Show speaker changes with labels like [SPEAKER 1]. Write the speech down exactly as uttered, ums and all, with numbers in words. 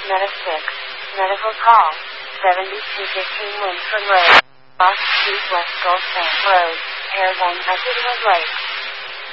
[SPEAKER 1] Meta six. Medical call. seventy-two fifteen Winford Road. Lost Street West Gulf Bank Road. Paragon Pacific Lake.